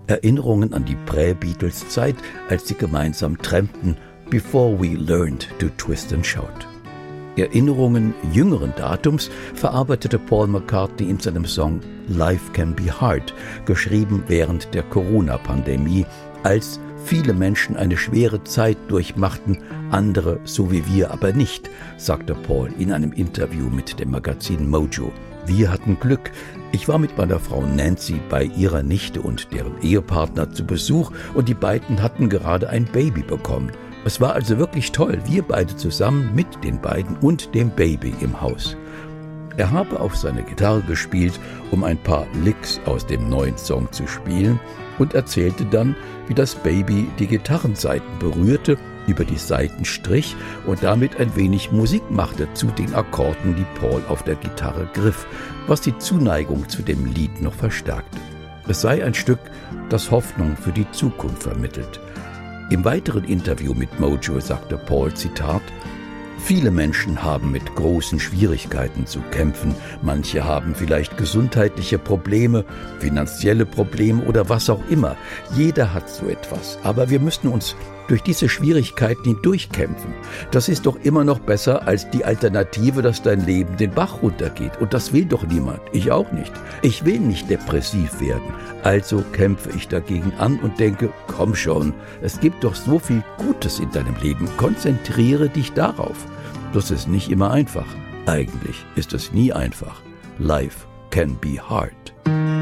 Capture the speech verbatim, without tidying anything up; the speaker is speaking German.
Erinnerungen an die Prä-Beatles-Zeit, als sie gemeinsam trampten, Before we learned to twist and shout. Erinnerungen jüngeren Datums verarbeitete Paul McCartney in seinem Song Life Can Be Hard, geschrieben während der Corona-Pandemie, als viele Menschen eine schwere Zeit durchmachten, andere so wie wir aber nicht, sagte Paul in einem Interview mit dem Magazin Mojo. Wir hatten Glück. Ich war mit meiner Frau Nancy bei ihrer Nichte und deren Ehepartner zu Besuch und die beiden hatten gerade ein Baby bekommen. Es war also wirklich toll, wir beide zusammen mit den beiden und dem Baby im Haus. Er habe auf seine Gitarre gespielt, um ein paar Licks aus dem neuen Song zu spielen und erzählte dann, wie das Baby die Gitarrensaiten berührte, über die Saiten strich und damit ein wenig Musik machte zu den Akkorden, die Paul auf der Gitarre griff, was die Zuneigung zu dem Lied noch verstärkte. Es sei ein Stück, das Hoffnung für die Zukunft vermittelt. Im weiteren Interview mit Mojo sagte Paul, Zitat, viele Menschen haben mit großen Schwierigkeiten zu kämpfen. Manche haben vielleicht gesundheitliche Probleme, finanzielle Probleme oder was auch immer. Jeder hat so etwas. Aber wir müssen uns durch diese Schwierigkeiten hindurchkämpfen. Das ist doch immer noch besser als die Alternative, dass dein Leben den Bach runtergeht. Und das will doch niemand. Ich auch nicht. Ich will nicht depressiv werden. Also kämpfe ich dagegen an und denke, komm schon, es gibt doch so viel Gutes in deinem Leben. Konzentriere dich darauf. Das ist nicht immer einfach. Eigentlich ist es nie einfach. Life can be hard.